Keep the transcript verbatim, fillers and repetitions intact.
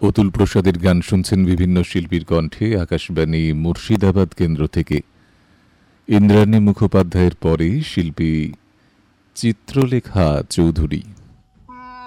অতুল প্রসাদের গান শুনছেন বিভিন্ন শিল্পীর কণ্ঠে আকাশবাণী মুর্শিদাবাদ কেন্দ্র থেকে। ইন্দ্রাণী মুখোপাধ্যায়ের পরে শিল্পী চিত্রলেখা চৌধুরী।